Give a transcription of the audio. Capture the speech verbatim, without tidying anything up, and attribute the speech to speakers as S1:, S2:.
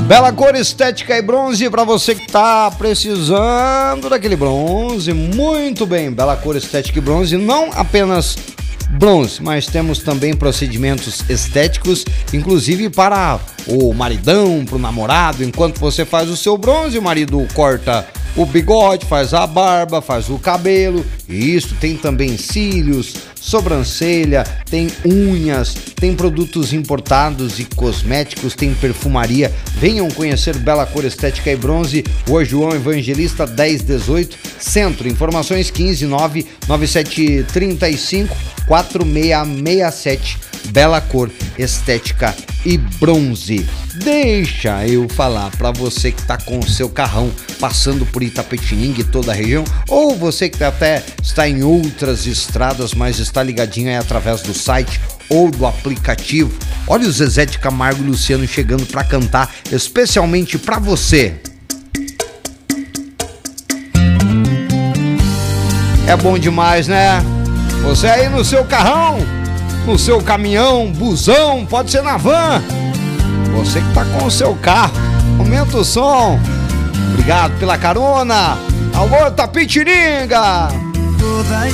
S1: Bela Cor Estética e Bronze para você que tá precisando daquele bronze. Muito bem, Bela Cor Estética e Bronze, não apenas bronze, mas temos também procedimentos estéticos, inclusive para o maridão, para o namorado. Enquanto você faz o seu bronze, o marido corta o bigode, faz a barba, faz o cabelo. E isso tem também cílios, sobrancelha, tem unhas, tem produtos importados e cosméticos, tem perfumaria. Venham conhecer Bela Cor Estética e Bronze, Rua João Evangelista dez dezoito, Centro. Informações quinze nove nove sete três cinco quatro seis seis sete. Bela Cor Estética e Bronze. Deixa eu falar para você que tá com o seu carrão passando por Itapetininga e toda a região, ou você que até está em outras estradas, mas está ligadinho aí através do site ou do aplicativo. Olha o Zezé de Camargo e Luciano chegando para cantar especialmente para você. É bom demais, né? Você aí no seu carrão, no seu caminhão, busão, pode ser na van. Você que tá com o seu carro, aumenta o som. Obrigado pela carona. Alô, Itapetininga!